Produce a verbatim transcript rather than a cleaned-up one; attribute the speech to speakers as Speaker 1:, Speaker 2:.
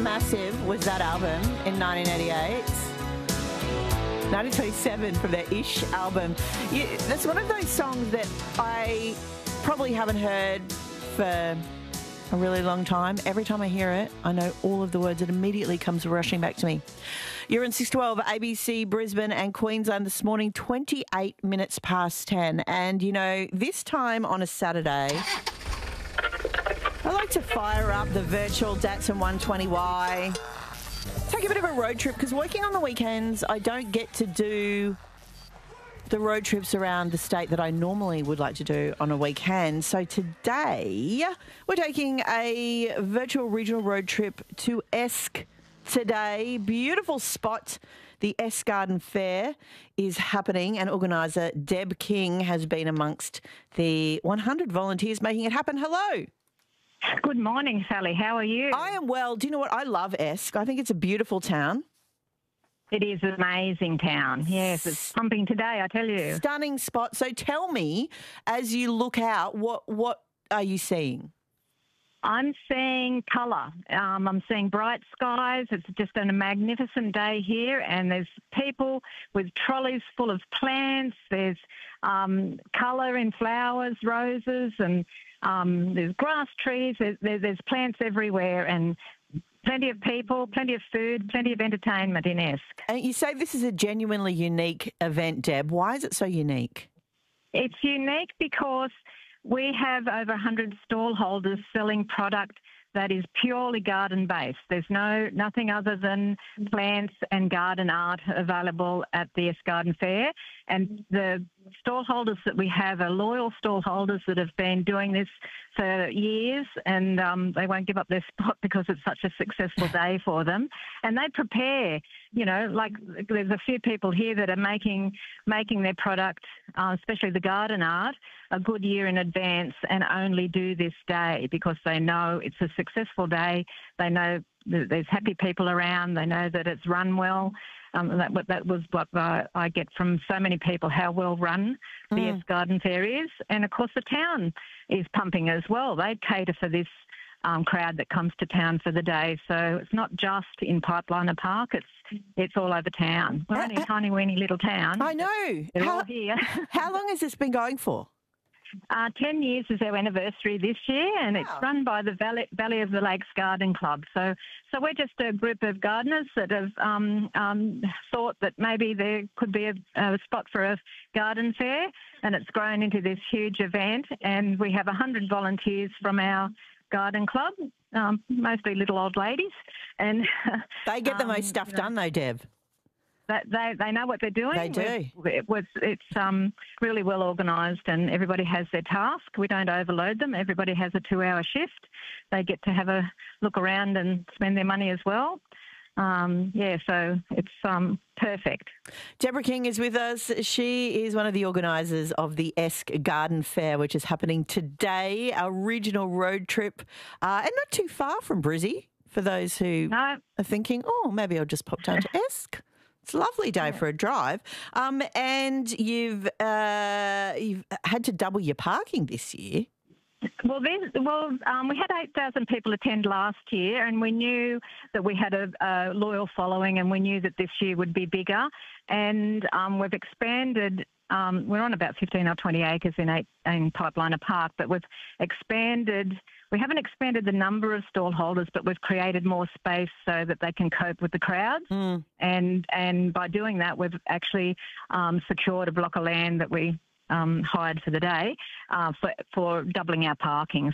Speaker 1: massive was that album in nineteen eighty-eight? nineteen twenty-seven from their Ish album. Yeah, that's one of those songs that I probably haven't heard for a really long time. Every time I hear it, I know all of the words. It immediately comes rushing back to me. You're in six twelve, A B C, Brisbane and Queensland this morning, twenty-eight minutes past ten. And, you know, this time on a Saturday, I like to fire up the virtual Datsun one twenty Y. Take a bit of a road trip, because working on the weekends, I don't get to do the road trips around the state that I normally would like to do on a weekend. So today, we're taking a virtual regional road trip to Esk today. Beautiful spot. The Esk Garden Fair is happening, and organiser Deb King has been amongst the one hundred volunteers making it happen. Hello.
Speaker 2: Good morning, Sally. How are you?
Speaker 1: I am well. Do you know what? I love Esk. I think it's a beautiful town.
Speaker 2: It is an amazing town. Yes, it's pumping today, I tell you.
Speaker 1: Stunning spot. So tell me, as you look out, what what are you seeing?
Speaker 2: I'm seeing colour. Um, I'm seeing bright skies. It's just a magnificent day here, and there's people with trolleys full of plants. There's um, colour in flowers, roses, and um, there's grass trees. There's, there's plants everywhere, and plenty of people, plenty of food, plenty of entertainment in Esk.
Speaker 1: And you say this is a genuinely unique event, Deb. Why is it so unique?
Speaker 2: It's unique because we have over one hundred stall holders selling product that is purely garden-based. There's no nothing other than plants and garden art available at the Esk Garden Fair. And the stall holders that we have are loyal stall holders that have been doing this for years, and um, they won't give up their spot because it's such a successful day for them. And they prepare, you know, like there's a few people here that are making making their product, uh, especially the garden art, a good year in advance, and only do this day because they know it's a successful day. They know that there's happy people around. They know that it's run well. Um, that, that was what I, I get from so many people, how well run the
Speaker 1: Mm.
Speaker 2: Esk Garden Fair is. And, of course, the town is pumping as well. They cater for this um, crowd that comes to town for the day. So it's not just in Pipeliner Park. It's it's all over town. We're
Speaker 1: Uh,
Speaker 2: only a
Speaker 1: uh,
Speaker 2: tiny, weeny little town.
Speaker 1: I know.
Speaker 2: They're
Speaker 1: How,
Speaker 2: all here.
Speaker 1: how long has this been going for?
Speaker 2: Uh, Ten years is our anniversary this year, and
Speaker 1: Wow.
Speaker 2: it's run by the Valley, Valley of the Lakes Garden Club. So, so we're just a group of gardeners that have um, um, thought that maybe there could be a, a spot for a garden fair, and it's grown into this huge event. And we have one hundred volunteers from our garden club, um, mostly little old ladies. And
Speaker 1: They get the
Speaker 2: um,
Speaker 1: most stuff
Speaker 2: you know,
Speaker 1: done, though, Deb.
Speaker 2: That they they know what they're doing.
Speaker 1: They do.
Speaker 2: We've- It was it's um really well organised, and everybody has their task. We don't overload them. Everybody has a two-hour shift. They get to have a look around and spend their money as well. Um, yeah, so it's um perfect.
Speaker 1: Deborah King is with us. She is one of the organisers of the Esk Garden Fair, which is happening today, our regional road trip, uh, and not too far from Brizzy, for those who
Speaker 2: No,
Speaker 1: are thinking, oh, maybe I'll just pop down to Esk. It's a lovely day for a drive. Um, and you've uh, you've had to double your parking this year.
Speaker 2: Well, there's, well, um, we had eight thousand people attend last year, and we knew that we had a, a loyal following, and we knew that this year would be bigger. And um, we've expanded. Um, we're on about fifteen or twenty acres in, eight, in Pipeliner Park, but we've expanded. We haven't expanded the number of stall holders, but we've created more space so that they can cope with the crowds.
Speaker 1: Mm.
Speaker 2: And and by doing that, we've actually um, secured a block of land that we um, hired for the day uh, for, for doubling our parking.